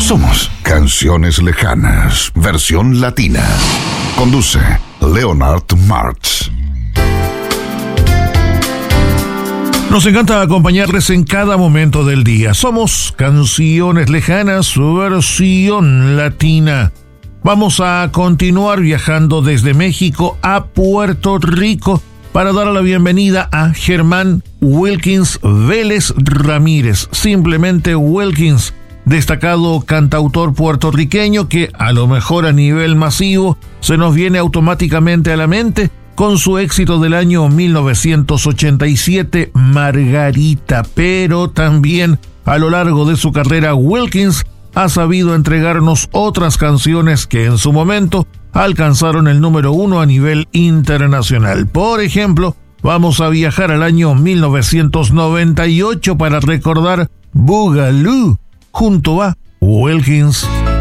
Somos Canciones Lejanas, versión latina. Conduce Leonard Martz. Nos encanta acompañarles en cada momento del día. Somos Canciones Lejanas, versión latina. Vamos a continuar viajando desde México a Puerto Rico para dar la bienvenida a Germán Wilkins Vélez Ramírez, simplemente Wilkins, destacado cantautor puertorriqueño que a lo mejor a nivel masivo se nos viene automáticamente a la mente con su éxito del año 1987, Margarita, pero también a lo largo de su carrera Wilkins ha sabido entregarnos otras canciones que en su momento alcanzaron el número 1 a nivel internacional. Por ejemplo, vamos a viajar al año 1998 para recordar Boogaloo junto a Wilkins.